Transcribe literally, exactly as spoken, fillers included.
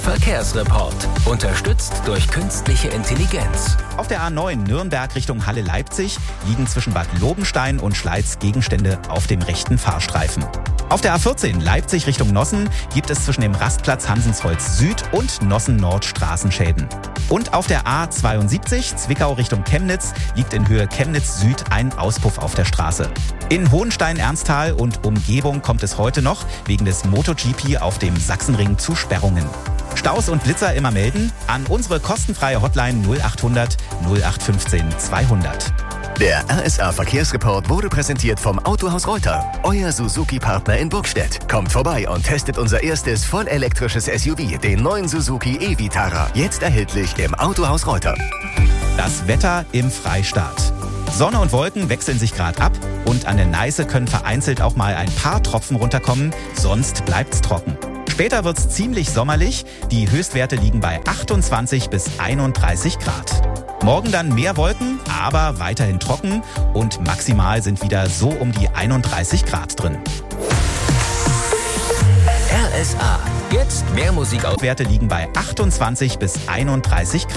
Verkehrsreport. Unterstützt durch künstliche Intelligenz. Auf der A neun Nürnberg Richtung Halle-Leipzig liegen zwischen Bad Lobenstein und Schleiz Gegenstände auf dem rechten Fahrstreifen. Auf der A vierzehn Leipzig Richtung Nossen gibt es zwischen dem Rastplatz Hansensholz Süd und Nossen Nord Straßenschäden. Und auf der A zweiundsiebzig Zwickau Richtung Chemnitz liegt in Höhe Chemnitz Süd ein Auspuff auf der Straße. In Hohenstein-Ernsthal und Umgebung kommt es heute noch wegen des MotoGP auf dem Sachsenring zu Sperrungen. Staus und Blitzer immer melden an unsere kostenfreie Hotline null achthundert null acht fünfzehn zweihundert. Der R S A Verkehrsreport wurde präsentiert vom Autohaus Reuter, euer Suzuki-Partner in Burgstedt. Kommt vorbei und testet unser erstes vollelektrisches S U V, den neuen Suzuki e-Vitara. Jetzt erhältlich im Autohaus Reuter. Das Wetter im Freistaat. Sonne und Wolken wechseln sich gerade ab und an der Neiße können vereinzelt auch mal ein paar Tropfen runterkommen, sonst bleibt's trocken. Später wird's ziemlich sommerlich, die Höchstwerte liegen bei achtundzwanzig bis einunddreißig Grad. Morgen dann mehr Wolken, aber weiterhin trocken und maximal sind wieder so um die einunddreißig Grad drin. R S A. Jetzt mehr Musik auf. Werte liegen bei achtundzwanzig bis einunddreißig Grad.